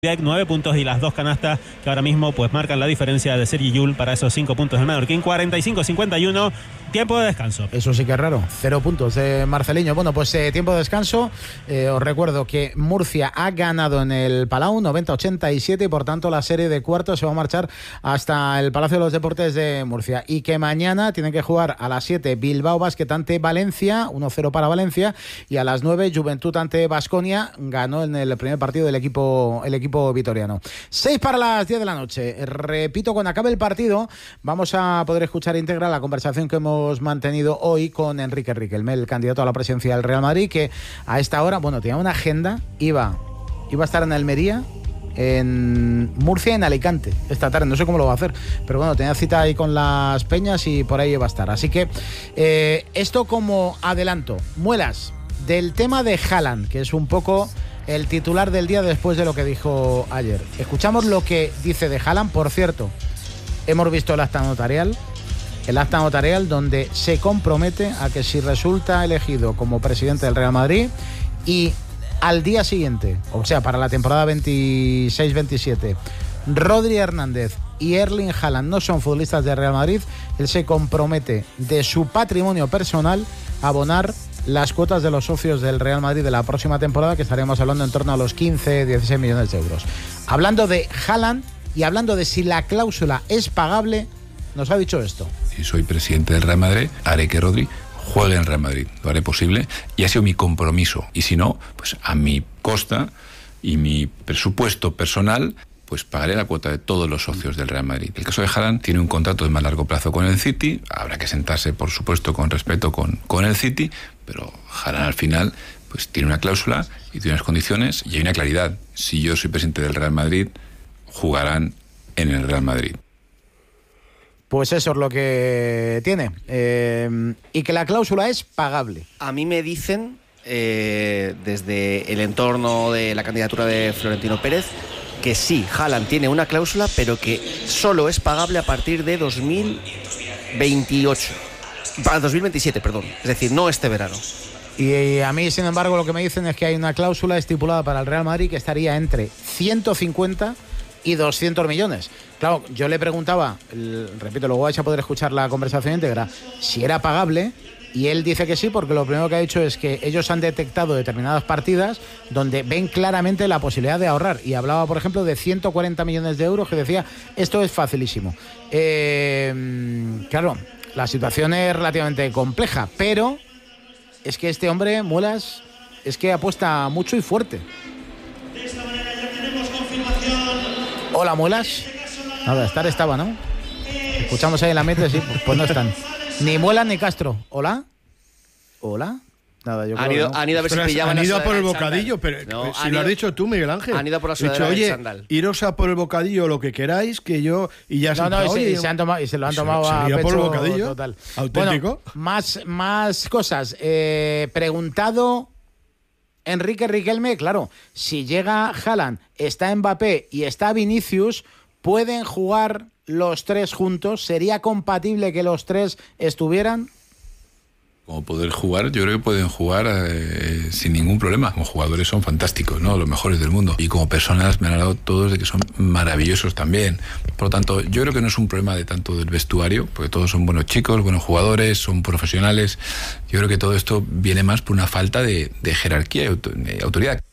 9 puntos y las 2 canastas que ahora mismo pues marcan la diferencia de Sergi Llull para esos 5 puntos del Mallorquín. 45-51, tiempo de descanso. Eso sí que es raro, 0 puntos de Marceliño. Bueno, pues tiempo de descanso. Os recuerdo que Murcia ha ganado en el Palau 90-87 y por tanto la serie de cuartos se va a marchar hasta el Palacio de los Deportes de Murcia, y que mañana tienen que jugar a las 7 Bilbao Basket ante Valencia, 1-0 para Valencia, y a las 9 Juventud ante Baskonia. Ganó en el primer partido el equipo vitoriano. 6 para las 10 de la noche. Repito, cuando acabe el partido vamos a poder escuchar íntegra la conversación que hemos mantenido hoy con Enrique Riquelme, el candidato a la presidencia del Real Madrid, que a esta hora, bueno, tenía una agenda, iba a estar en Almería, en Murcia y en Alicante esta tarde, no sé cómo lo va a hacer, pero bueno, tenía cita ahí con las peñas y por ahí va a estar. Así que esto como adelanto. Muelas, del tema de Haaland, que es un poco el titular del día después de lo que dijo ayer. Escuchamos lo que dice de Haaland. Por cierto, hemos visto el acta notarial donde se compromete a que si resulta elegido como presidente del Real Madrid y al día siguiente, o sea, para la temporada 26-27, Rodri Hernández y Erling Haaland no son futbolistas del Real Madrid, él se compromete de su patrimonio personal a abonar las cuotas de los socios del Real Madrid de la próxima temporada, que estaremos hablando en torno a los 15-16 millones de euros. Hablando de Haaland y hablando de si la cláusula es pagable, nos ha dicho esto. Si soy presidente del Real Madrid, haré que Rodri juegue en Real Madrid. Lo haré posible y ha sido mi compromiso. Y si no, pues a mi costa y mi presupuesto personal, pues pagaré la cuota de todos los socios del Real Madrid. El caso de Haaland tiene un contrato de más largo plazo con el City. Habrá que sentarse, por supuesto, con respeto con el City, pero Haaland al final pues tiene una cláusula y tiene unas condiciones y hay una claridad. Si yo soy presidente del Real Madrid, jugarán en el Real Madrid. Pues eso es lo que tiene. Y que la cláusula es pagable. A mí me dicen, desde el entorno de la candidatura de Florentino Pérez, que sí, Haaland tiene una cláusula, pero que solo es pagable a partir de 2027, perdón. Es decir, no este verano. Y a mí, sin embargo, lo que me dicen es que hay una cláusula estipulada para el Real Madrid que estaría entre 150 y 200 millones. Claro, yo le preguntaba, repito, luego vais a poder escuchar la conversación íntegra, si era pagable, y él dice que sí, porque lo primero que ha dicho es que ellos han detectado determinadas partidas donde ven claramente la posibilidad de ahorrar, y hablaba, por ejemplo, de 140 millones de euros, que decía, esto es facilísimo. Claro, la situación es relativamente compleja, pero es que este hombre, Muelas, es que apuesta mucho y fuerte. De esta manera ya tenemos confirmación. Hola, Muelas. Nada, estar estaba, ¿no? Escuchamos ahí en la mente, sí, pues no están. Ni Muelas ni Castro. ¿Hola? ¿Hola? Nada, yo creo Han ido a ver si pillaban han ido a por el bocadillo, pero no, si lo has dicho tú, Miguel Ángel. Han ido por la dicho, sudadera del oye, chándal. iros a por el bocadillo lo que queráis, que yo... Y ya no, se han tomado, y se lo han tomado a pecho por el bocadillo, total. auténtico. Bueno, más cosas. Preguntado Enrique Riquelme, claro, si llega Haaland, está Mbappé y está Vinicius, ¿pueden jugar los tres juntos? ¿Sería compatible que los tres estuvieran? Como poder jugar, yo creo que pueden jugar sin ningún problema. Como jugadores son fantásticos, ¿no? Los mejores del mundo. Y como personas me han hablado todos de que son maravillosos también. Por lo tanto, yo creo que no es un problema de tanto del vestuario, porque todos son buenos chicos, buenos jugadores, son profesionales. Yo creo que todo esto viene más por una falta de jerarquía y autoridad.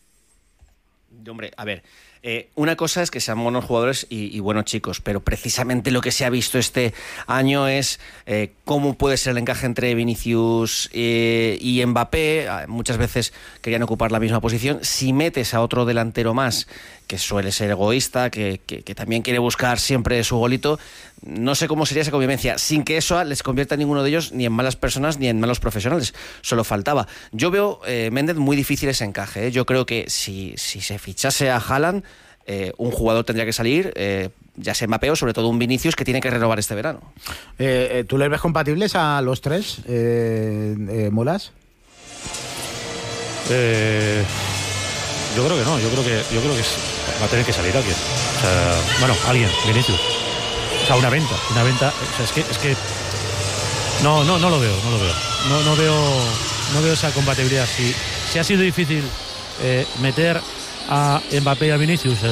Hombre, a ver... una cosa es que sean buenos jugadores y buenos chicos, pero precisamente lo que se ha visto este año es cómo puede ser el encaje entre Vinicius y Mbappé. Muchas veces querían ocupar la misma posición. Si metes a otro delantero más, que suele ser egoísta, que también quiere buscar siempre su golito, no sé cómo sería esa convivencia, sin que eso les convierta a ninguno de ellos ni en malas personas ni en malos profesionales. Solo faltaba. Yo veo, Méndez, muy difícil ese encaje. Yo creo que si se fichase a Haaland, un jugador tendría que salir, ya sea Mbappé o sobre todo un Vinicius, que tiene que renovar este verano. ¿Tú les ves compatibles a los tres, Muelas? Yo creo que no, yo creo que va a tener que salir alguien. O sea, bueno, alguien, Vinicius. O sea, una venta. O sea, es que no lo veo. No veo esa compatibilidad. Si ha sido difícil meter a Mbappé y a Vinicius